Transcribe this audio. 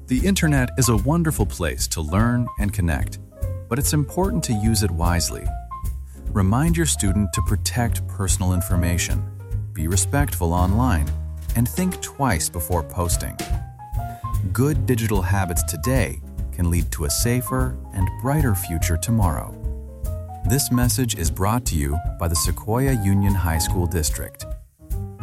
The internet is a wonderful place to learn and connect, but it's important to use it wisely. Remind your student to protect personal information, be respectful online, and think twice before posting. Good digital habits today can lead to a safer and brighter future tomorrow. This message is brought to you by the Sequoia Union High School District.